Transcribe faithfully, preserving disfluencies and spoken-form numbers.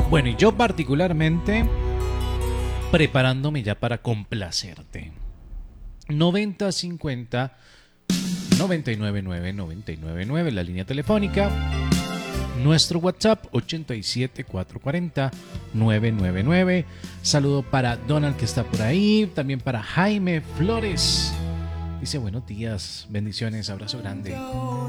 Bueno, y yo particularmente preparándome ya para complacerte. noventa cincuenta noventa y nueve nueve noventa y nueve nueve, la línea telefónica. Nuestro WhatsApp ochenta y siete cuatrocientos cuarenta nueve nueve nueve. Saludo para Donald que está por ahí. También para Jaime Flores. Dice buenos días, bendiciones, abrazo grande.